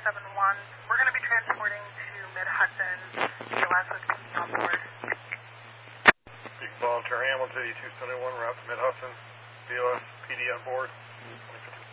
271. We're going to be transporting to Mid-Hudson, BLS with PD on board. Beacon Volunteer Hamilton, 271, route to Mid-Hudson, BLS, PD on board.